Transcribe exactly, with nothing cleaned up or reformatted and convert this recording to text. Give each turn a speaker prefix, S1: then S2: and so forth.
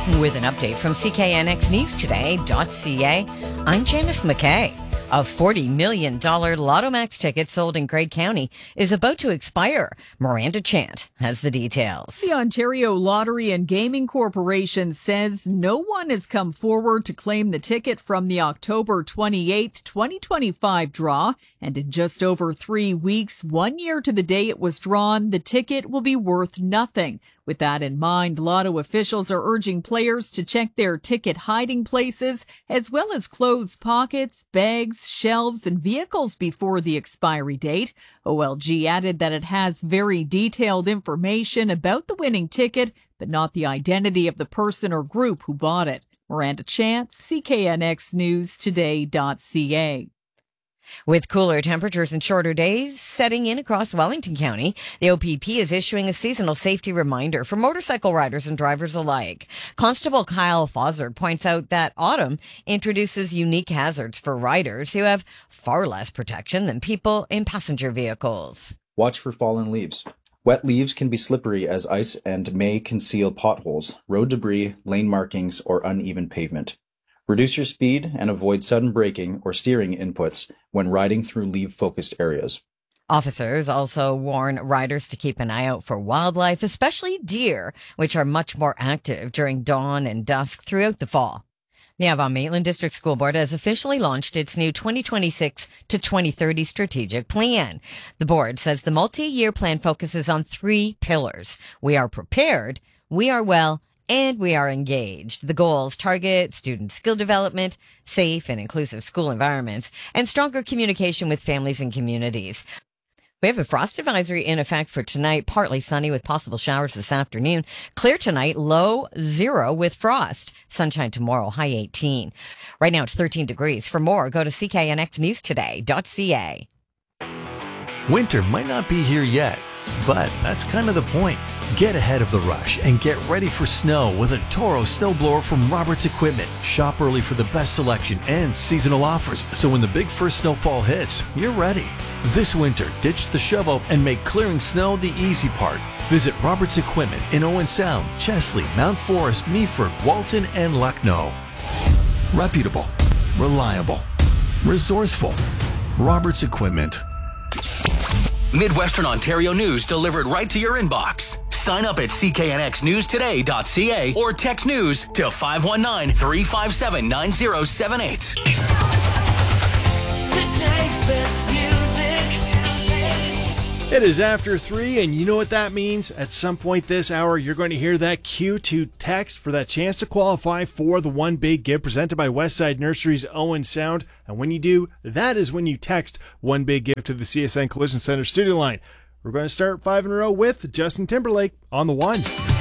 S1: With an update from C K N X News Today dot C A, I'm Janice McKay. A forty million dollars Lotto Max ticket sold in Grey County is about to expire. Miranda Chant has the details.
S2: The Ontario Lottery and Gaming Corporation says no one has come forward to claim the ticket from the October twenty-eighth, twenty twenty-five draw. And in just over three weeks, one year to the day it was drawn, the ticket will be worth nothing. With that in mind, Lotto officials are urging players to check their ticket hiding places, as well as clothes pockets, bags, shelves, and vehicles before the expiry date. O L G added that it has very detailed information about the winning ticket, but not the identity of the person or group who bought it. Miranda Chant, C K N X News Today dot C A.
S1: With cooler temperatures and shorter days setting in across Wellington County, the O P P is issuing a seasonal safety reminder for motorcycle riders and drivers alike. Constable Kyle Fozzard points out that autumn introduces unique hazards for riders who have far less protection than people in passenger vehicles.
S3: Watch for fallen leaves. Wet leaves can be slippery as ice and may conceal potholes, road debris, lane markings, or uneven pavement. Reduce your speed and avoid sudden braking or steering inputs when riding through leaf-focused areas.
S1: Officers also warn riders to keep an eye out for wildlife, especially deer, which are much more active during dawn and dusk throughout the fall. The Avon-Maitland District School Board has officially launched its new twenty twenty-six to twenty thirty strategic plan. The board says the multi-year plan focuses on three pillars. We are prepared, we are well, and we are engaged. The goals target student skill development, safe and inclusive school environments, and stronger communication with families and communities. We have a frost advisory in effect for tonight, partly sunny with possible showers this afternoon. Clear tonight, low zero with frost. Sunshine tomorrow, high eighteen. Right now it's thirteen degrees. For more, go to C K N X News Today dot C A.
S4: Winter might not be here yet, but that's kind of the point. Get ahead of the rush and get ready for snow with a Toro snowblower from Roberts Equipment. Shop early for the best selection and seasonal offers, so when the big first snowfall hits, you're ready. This winter, ditch the shovel and make clearing snow the easy part. Visit Roberts Equipment in Owen Sound, Chesley, Mount Forest, Meaford, Walton, and Lucknow. Reputable, reliable, resourceful. Roberts Equipment.
S5: Midwestern Ontario news delivered right to your inbox. Sign up at C K N X News Today dot C A or text news to five one nine, three five seven, nine zero seven eight.
S6: Today's best music.
S7: It is after three, and you know what that means. At some point this hour, you're going to hear that cue to text for that chance to qualify for the One Big Give presented by Westside Nurseries Owen Sound. And when you do, that is when you text One Big Give to the C S N Collision Center studio line. We're going to start five in a row with Justin Timberlake on the one.